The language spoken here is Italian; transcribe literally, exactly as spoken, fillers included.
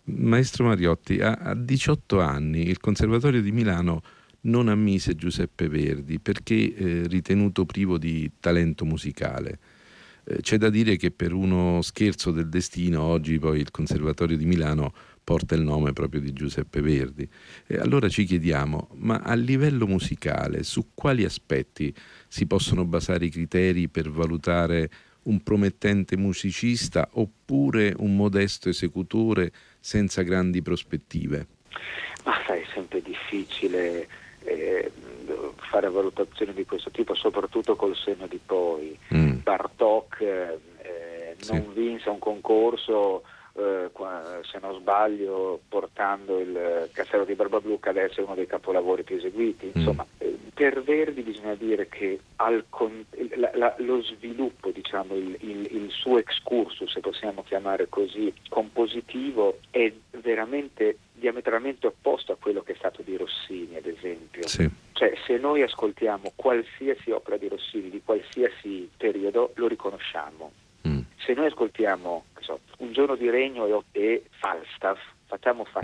Maestro Mariotti, a, a diciotto anni il Conservatorio di Milano non ammise Giuseppe Verdi perché eh, ritenuto privo di talento musicale. Eh, c'è da dire che per uno scherzo del destino oggi poi il Conservatorio di Milano porta il nome proprio di Giuseppe Verdi. E allora ci chiediamo, ma a livello musicale su quali aspetti si possono basare i criteri per valutare un promettente musicista oppure un modesto esecutore senza grandi prospettive? Ma sai, è sempre difficile eh, fare valutazioni di questo tipo, soprattutto col senno di poi. Mm. Bartók eh, Sì. non vinse un concorso, eh, se non sbaglio, portando il Castello di Barbablù, che adesso è uno dei capolavori più eseguiti. Insomma, eh, per Verdi bisogna dire che al con- la, la, lo sviluppo, diciamo, il, il, il suo excursus, se possiamo chiamare così, compositivo, è veramente diametralmente opposto a quello che è stato di Rossini, ad esempio. Sì. Cioè, se noi ascoltiamo qualsiasi opera di Rossini di qualsiasi periodo, lo riconosciamo. Mm. Se noi ascoltiamo, che so, Un giorno di regno e, e Falstaff, facciamo